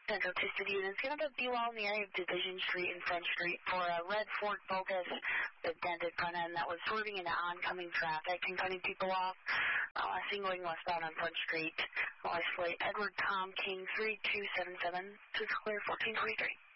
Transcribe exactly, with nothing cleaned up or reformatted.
Central two City units, going to be well in the area of Division Street and French Street for a red Ford Focus with dented front end that was swerving into oncoming traffic and cutting people off. Uh, seen going westbound on Front Street. License plate Edward Tom King three two seven seven. This is clear fourteen twenty-three.